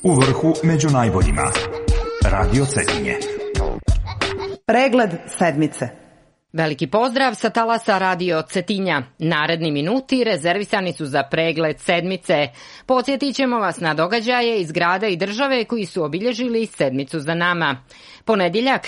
U vrhu među najboljima. Radio Cetinje. Pregled sedmice. Veliki pozdrav sa talasa Radio Cetinja. Naredni minuti rezervisani su za pregled sedmice. Podsjetit ćemo vas na događaje iz grada i države koji su obilježili sedmicu za nama. Ponedjeljak,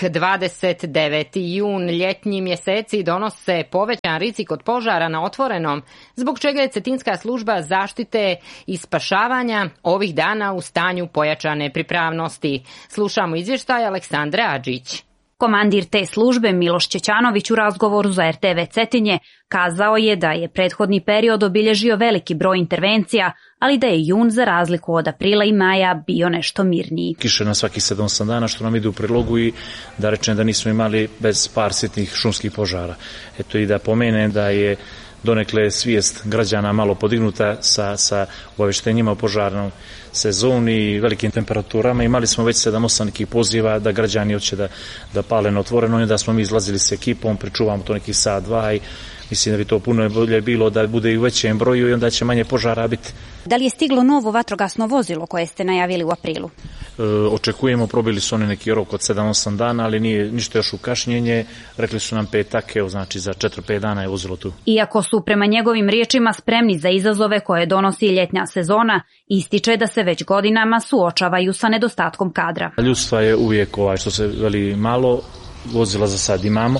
29. jun, ljetnji mjeseci donose povećan rizik od požara na otvorenom, zbog čega je Cetinska služba zaštite i spašavanja ovih dana u stanju pojačane pripravnosti. Slušamo izvještaj Aleksandre Adžić. Komandir te službe Miloš Čećanović u razgovoru za RTV Cetinje kazao je da je prethodni period obilježio veliki broj intervencija, ali da je jun za razliku od aprila i maja bio nešto mirniji. Kiše na svaki 7-8 dana što nam ide u prilogu i da rečem da nismo imali bez par sitnih šumskih požara. Eto i da pomenem da je donekle svijest građana malo podignuta sa obavještenjima o požarnom sezoni i velikim temperaturama. Imali smo već 7-8 nekih poziva da građani hoće da pale na otvoreno i da smo mi izlazili s ekipom, pričuvamo to nekih sat, dva i mislim da bi to puno bolje bilo da bude i u većem broju i onda će manje požara biti. Da li je stiglo novo vatrogasno vozilo koje ste najavili u aprilu? Očekujemo, probili su oni neki rok od 7-8 dana, ali nije ništa još u kašnjenje. Rekli su nam petak, znači za 4-5 dana je vozilo tu. Iako su prema njegovim riječima spremni za izazove koje donosi ljetnja sezona, ističe da se već godinama suočavaju sa nedostatkom kadra. Ljudstva je uvijek što se veli malo, vozila za sad imamo,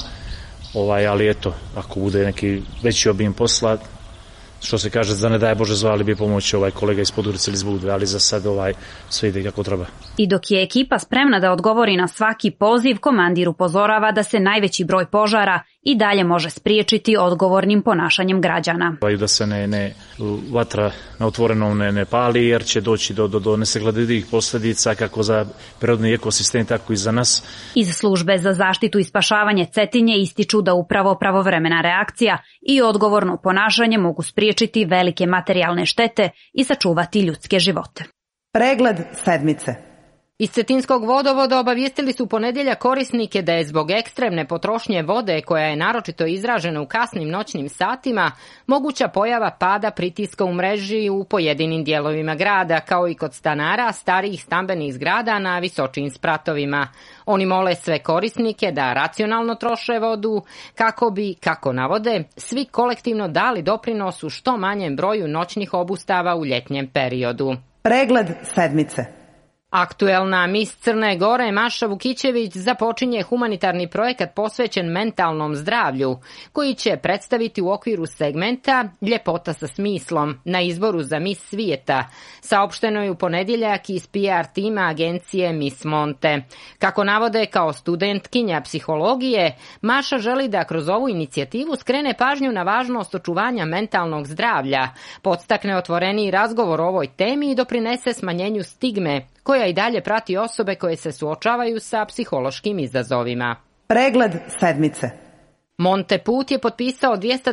ali eto, ako bude neki veći obim posla, što se kaže, da ne daje Bože zvali bi pomoći kolega iz Podgorice ili iz Budve, ali za sad sve ide kako treba. I dok je ekipa spremna da odgovori na svaki poziv, komandir upozorava da se najveći broj požara i dalje može spriječiti odgovornim ponašanjem građana. Da se ne vatra na otvorenom ne pali, jer će doći do nesagledivih posljedica kako za prirodni ekosistem, tako i za nas. Iz službe za zaštitu i spašavanje Cetinje ističu da upravo pravovremena reakcija i odgovorno ponašanje mogu spriječiti velike materijalne štete i sačuvati ljudske živote. Pregled sedmice. Iz Cetinskog vodovoda obavijestili su ponedjeljak korisnike da je zbog ekstremne potrošnje vode, koja je naročito izražena u kasnim noćnim satima, moguća pojava pada pritiska u mreži u pojedinim dijelovima grada, kao i kod stanara starijih stambenih zgrada na visočijim spratovima. Oni mole sve korisnike da racionalno troše vodu, kako bi, kako navode, svi kolektivno dali doprinos u što manjem broju noćnih obustava u ljetnjem periodu. Pregled sedmice. Aktuelna mis Crne Gore Maša Vukićević započinje humanitarni projekat posvećen mentalnom zdravlju, koji će predstaviti u okviru segmenta Ljepota sa smislom na izboru za mis svijeta. Saopšteno je u ponedjeljak iz PR tima agencije Miss Monte. Kako navode, kao studentkinja psihologije, Maša želi da kroz ovu inicijativu skrene pažnju na važnost očuvanja mentalnog zdravlja, podstakne otvoreniji razgovor o ovoj temi i doprinese smanjenju stigme koja i dalje prati osobe koje se suočavaju sa psihološkim izazovima. Pregled sedmice. Monteput je potpisao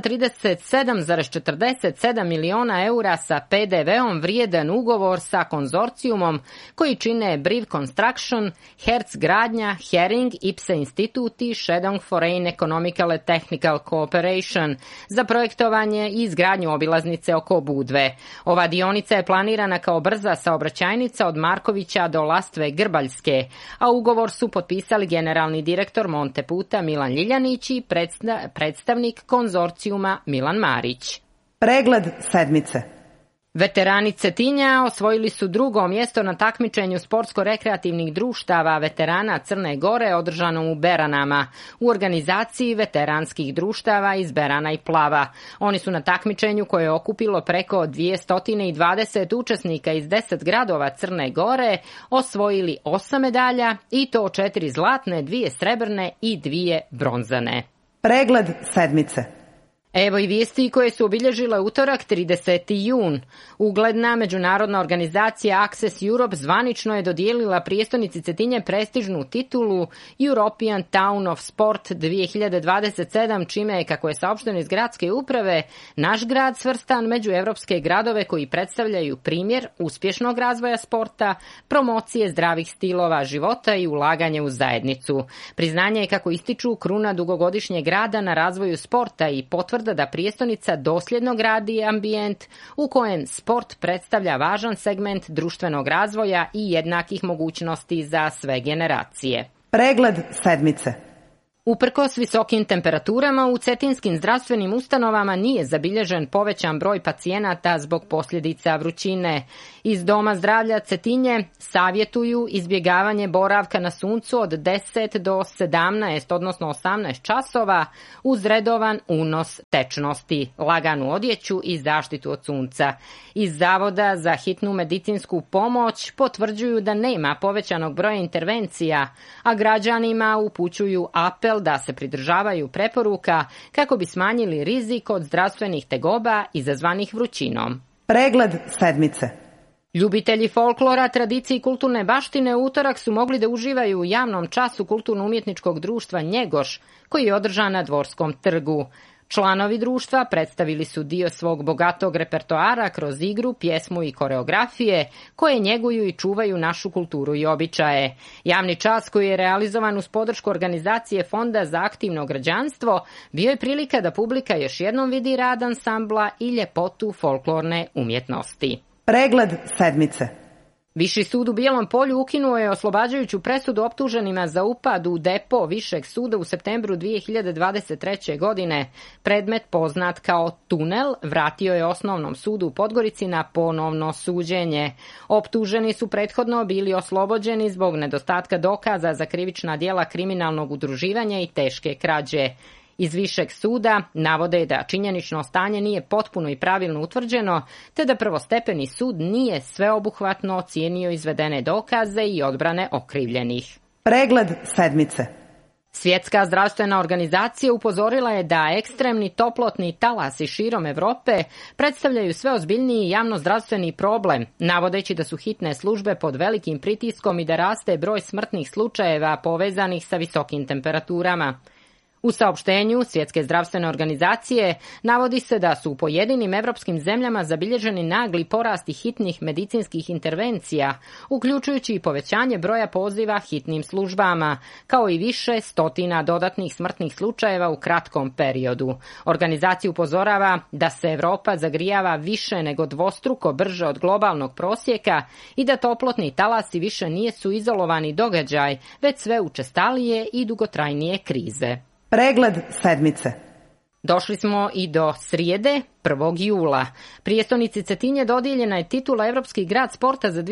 237,47 miliona eura sa PDV-om vrijedan ugovor sa konzorcijumom koji čine Briv Construction, Hertz Gradnja, Hering, IPSE Institut i Shandong Foreign Economical and Technical Cooperation za projektovanje i izgradnju obilaznice oko Budve. Ova dionica je planirana kao brza saobraćajnica od Markovića do Lastve Grbaljske, a ugovor su potpisali generalni direktor Monteputa Milan Ljiljanić i predstavnik konzorcijuma Milan Marić. Pregled sedmice. Veterani Cetinja osvojili su drugo mjesto na takmičenju sportsko-rekreativnih društava veterana Crne Gore održanom u Beranama u organizaciji veteranskih društava iz Berana i Plava. Oni su na takmičenju koje je okupilo preko 220 učesnika iz 10 gradova Crne Gore osvojili 8 medalja i to 4 zlatne, 2 srebrne i 2 bronzane. Pregled sedmice. Evo i vijesti koje su obilježile utorak 30. jun. Ugledna međunarodna organizacija Access Europe zvanično je dodijelila prijestolnici Cetinje prestižnu titulu European Town of Sport 2027, čime je, kako je saopšteno iz gradske uprave, naš grad svrstan među europske gradove koji predstavljaju primjer uspješnog razvoja sporta, promocije zdravih stilova života i ulaganje u zajednicu. Priznanje je, kako ističu, kruna dugogodišnjeg rada na razvoju sporta i potvrda potvrda da prijestonica dosljedno gradi ambijent u kojem sport predstavlja važan segment društvenog razvoja i jednakih mogućnosti za sve generacije. Pregled sedmice. Uprkos visokim temperaturama u cetinskim zdravstvenim ustanovama nije zabilježen povećan broj pacijenata zbog posljedica vrućine. Iz Doma zdravlja Cetinje savjetuju izbjegavanje boravka na suncu od 10 do 17, odnosno 18 časova uz redovan unos tečnosti, laganu odjeću i zaštitu od sunca. Iz Zavoda za hitnu medicinsku pomoć potvrđuju da nema povećanog broja intervencija, a građanima upućuju apel da se pridržavaju preporuka kako bi smanjili rizik od zdravstvenih tegoba izazvanih vrućinom. Pregled sedmice. Ljubitelji folklora, tradicije i kulturne baštine u utorak su mogli da uživaju u javnom času kulturno-umjetničkog društva Njegoš, koji je održan na Dvorskom trgu. Članovi društva predstavili su dio svog bogatog repertoara kroz igru, pjesmu i koreografije koje njeguju i čuvaju našu kulturu i običaje. Javni čas koji je realizovan uz podršku organizacije Fonda za aktivno građanstvo bio je prilika da publika još jednom vidi rad ansambla i ljepotu folklorne umjetnosti. Pregled sedmice. Viši sud u Bijelom Polju ukinuo je oslobađajuću presudu optuženima za upad u depo Višeg suda u septembru 2023. godine. Predmet poznat kao tunel vratio je Osnovnom sudu u Podgorici na ponovno suđenje. Optuženi su prethodno bili oslobođeni zbog nedostatka dokaza za krivična djela kriminalnog udruživanja i teške krađe. Iz Višeg suda navode da činjenično stanje nije potpuno i pravilno utvrđeno, te da prvostepeni sud nije sveobuhvatno ocijenio izvedene dokaze i odbrane okrivljenih. Pregled sedmice. Svjetska zdravstvena organizacija upozorila je da ekstremni toplotni talasi širom Europe predstavljaju sve ozbiljniji javnozdravstveni problem, navodeći da su hitne službe pod velikim pritiskom i da raste broj smrtnih slučajeva povezanih sa visokim temperaturama. U saopštenju Svjetske zdravstvene organizacije navodi se da su u pojedinim evropskim zemljama zabilježeni nagli porasti hitnih medicinskih intervencija, uključujući i povećanje broja poziva hitnim službama, kao i više stotina dodatnih smrtnih slučajeva u kratkom periodu. Organizacija upozorava da se Europa zagrijava više nego dvostruko brže od globalnog prosjeka i da toplotni talasi više nisu izolovani događaj, već sve učestalije i dugotrajnije krize. Pregled sedmice. Došli smo i do srijede, 1. jula. Prijestolnici Cetinje dodijeljena je titula Evropski grad sporta za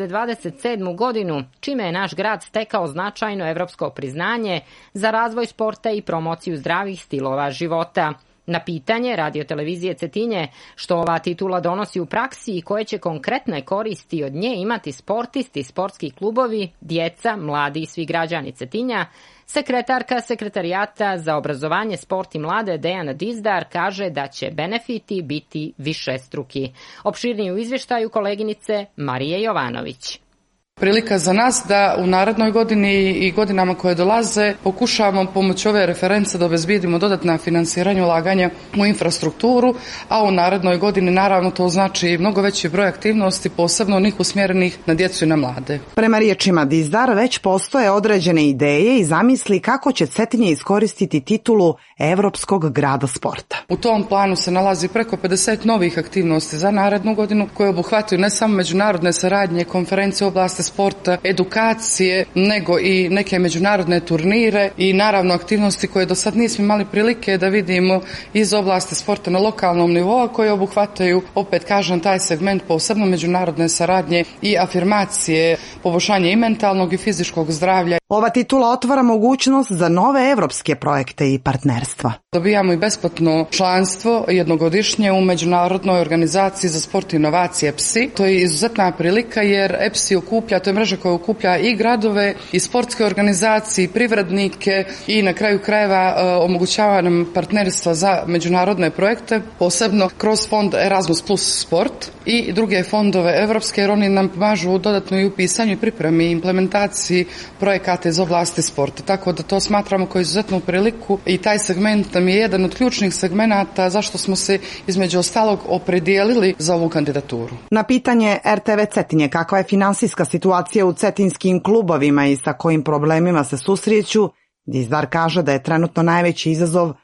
2027. godinu, čime je naš grad stekao značajno evropsko priznanje za razvoj sporta i promociju zdravih stilova života. Na pitanje radiotelevizije Cetinje što ova titula donosi u praksi i koje će konkretne koristi od nje imati sportisti, sportski klubovi, djeca, mladi i svi građani Cetinja, sekretarka Sekretarijata za obrazovanje, sport i mlade Dejana Dizdar kaže da će benefiti biti višestruki. Opširniji u izvještaju koleginice Marije Jovanović. Prilika za nas da u narednoj godini i godinama koje dolaze pokušavamo pomoću ove reference da obezbijedimo dodatna finansiranja ulaganja u infrastrukturu, a u narednoj godini naravno to znači mnogo veći broj aktivnosti, posebno onih usmjerenih na djecu i na mlade. Prema riječima Dizdar već postoje određene ideje i zamisli kako će Cetinje iskoristiti titulu Evropskog grada sporta. U tom planu se nalazi preko 50 novih aktivnosti za narednu godinu koje obuhvataju ne samo međunarodne saradnje, konferencije u oblasti sporta, edukacije, nego i neke međunarodne turnire i naravno aktivnosti koje do sad nismo imali prilike da vidimo iz oblasti sporta na lokalnom nivou, koje obuhvataju, opet kažem, taj segment posebno međunarodne saradnje i afirmacije, poboljšanje i mentalnog i fizičkog zdravlja. Ova titula otvara mogućnost za nove evropske projekte i partnerstva. Dobijamo i besplatno članstvo jednogodišnje u Međunarodnoj organizaciji za sport i inovacije EPSI. To je izuzetna prilika jer EPSI okuplja, to je mreža koja okuplja i gradove i sportske organizacije, i privrednike i na kraju krajeva omogućava nam partnerstva za međunarodne projekte, posebno kroz fond Erasmus Plus Sport i druge fondove evropske, jer oni nam pomažu dodatno i u pisanju i pripremi i implementaciji projekata iz oblasti sporta. Tako da to smatramo kao izuzetnu priliku i taj segment nam je jedan od ključnih segmenata zašto smo se između ostalog opredijelili za ovu kandidaturu. Na pitanje RTV Cetinje kakva je finansijska situacija u cetinskim klubovima i sa kojim problemima se susreću, Dizdar kaže da je trenutno najveći izazov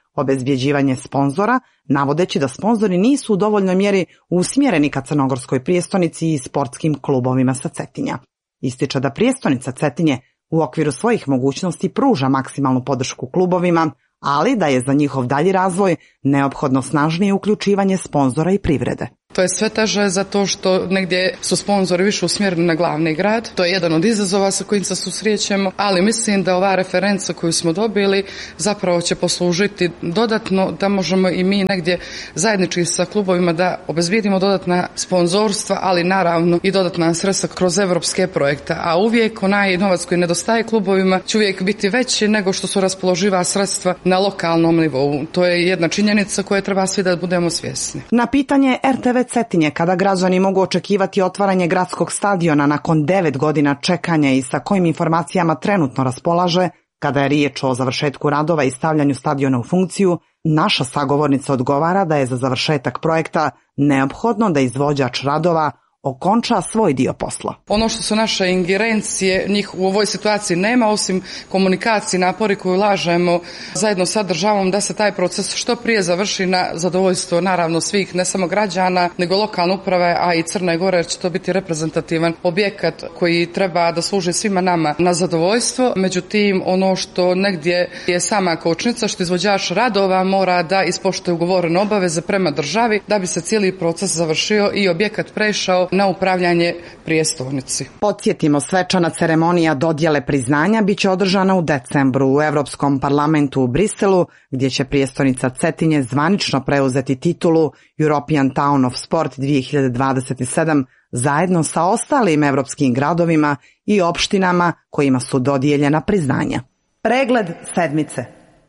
obezbjeđivanje sponzora, navodeći da sponzori nisu u dovoljnoj mjeri usmjereni ka crnogorskoj prijestonici i sportskim klubovima sa Cetinja. Ističe da prijestonica Cetinje u okviru svojih mogućnosti pruža maksimalnu podršku klubovima, ali da je za njihov dalji razvoj neophodno snažnije uključivanje sponzora i privrede. To je sve teže zato što negdje su sponzori više usmjereni na glavni grad. To je jedan od izazova sa kojim se susrećemo, ali mislim da ova referenca koju smo dobili zapravo će poslužiti dodatno da možemo i mi negdje zajednički sa klubovima da obezbijedimo dodatna sponzorstva, ali naravno i dodatna sredstva kroz evropske projekte. A uvijek onaj novac koji nedostaje klubovima će uvijek biti veći nego što su raspoloživa sredstva na lokalnom nivou. To je jedna činjenica koje treba svi da budemo svjesni. Na pitanje RTV Cetinje kada građani mogu očekivati otvaranje gradskog stadiona nakon 9 godina čekanja i sa kojim informacijama trenutno raspolaže, kada je riječ o završetku radova i stavljanju stadiona u funkciju, naša sagovornica odgovara da je za završetak projekta neophodno da izvođač radova okonča svoj dio posla. Ono što su naše ingerencije, njih u ovoj situaciji nema, osim komunikacije, napori koju ulažemo zajedno sa državom da se taj proces što prije završi na zadovoljstvo naravno svih, ne samo građana, nego lokalne uprave, a i Crne Gore, jer će to biti reprezentativan objekat koji treba da služi svima nama na zadovoljstvo. Međutim, ono što negdje je sama kočnica, što izvođač radova mora da ispoštuje ugovorene obaveze prema državi da bi se cijeli proces završio i objekat prešao na upravljanje prijestolnici. Podsjetimo, svečana ceremonija dodjele priznanja biće održana u decembru u Europskom parlamentu u Briselu, gdje će prijestolnica Cetinje zvanično preuzeti titulu European Town of Sport 2027 zajedno sa ostalim evropskim gradovima i opštinama kojima su dodijeljena priznanja. Pregled sedmice.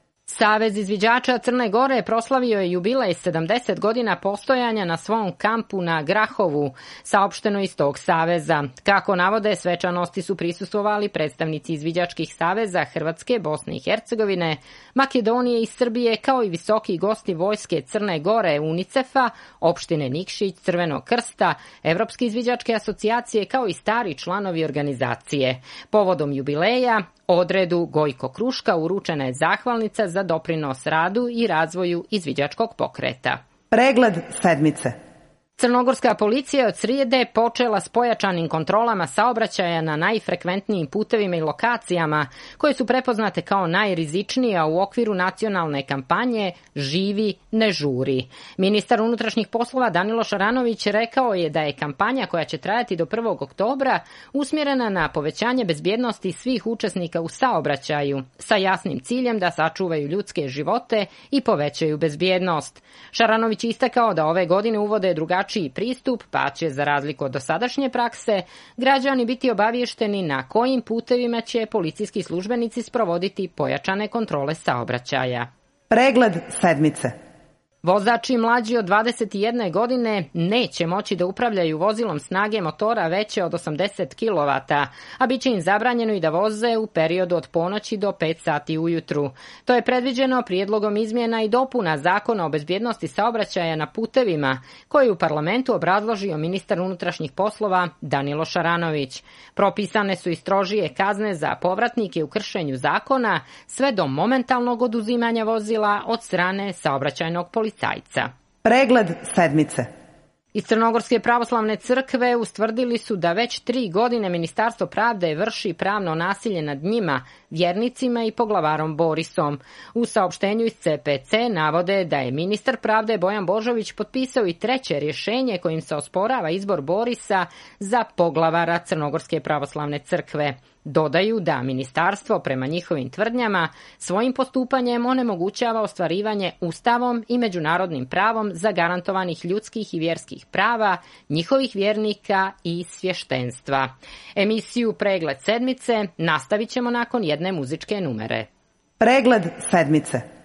Savez izviđača Crne Gore proslavio je jubilej 70 godina postojanja na svom kampu na Grahovu, saopšteno iz tog saveza. Kako navode, svečanosti su prisustvovali predstavnici izviđačkih saveza Hrvatske, Bosne i Hercegovine, Makedonije i Srbije, kao i visoki gosti Vojske Crne Gore, UNICEF-a, opštine Nikšić, Crvenog krsta, Evropske izviđačke asocijacije, kao i stari članovi organizacije. Povodom jubileja odredu Gojko Kruška uručena je zahvalnica za doprinos radu i razvoju izviđačkog pokreta. Pregled sedmice. Crnogorska policija od srijede počela s pojačanim kontrolama saobraćaja na najfrekventnijim putevima i lokacijama koje su prepoznate kao najrizičnije u okviru nacionalne kampanje Živi, ne žuri. Ministar unutrašnjih poslova Danilo Šaranović rekao je da je kampanja koja će trajati do 1. oktobra usmjerena na povećanje bezbjednosti svih učesnika u saobraćaju sa jasnim ciljem da sačuvaju ljudske živote i povećaju bezbjednost. Šaranović istakao da ove godine uvode drugačiji pristup, pa će, za razliku od dosadašnje prakse, građani biti obavješteni na kojim putevima će policijski službenici sprovoditi pojačane kontrole saobraćaja. Pregled sedmice. Vozači mlađi od 21 godine neće moći da upravljaju vozilom snage motora veće od 80 kW, a bit će im zabranjeno i da voze u periodu od ponoći do 5 sati ujutru. To je predviđeno prijedlogom izmjena i dopuna Zakona o bezbjednosti saobraćaja na putevima, koji u parlamentu obrazložio ministar unutrašnjih poslova Danilo Šaranović. Propisane su i strožije kazne za povratnike u kršenju zakona, sve do momentalnog oduzimanja vozila od strane saobraćajnog policajca. Pregled sedmice. Iz Crnogorske pravoslavne crkve ustvrdili su da već 3 godine Ministarstvo pravde vrši pravno nasilje nad njima, vjernicima i poglavarom Borisom. U saopštenju iz CPC navode da je ministar pravde Bojan Božović potpisao i 3. rješenje kojim se osporava izbor Borisa za poglavara Crnogorske pravoslavne crkve. Dodaju da ministarstvo prema njihovim tvrdnjama svojim postupanjem onemogućava ostvarivanje ustavom i međunarodnim pravom zagarantovanih ljudskih i vjerskih prava, njihovih vjernika i svještenstva. Emisiju Pregled sedmice nastavit ćemo nakon jedne muzičke numere. Pregled sedmice.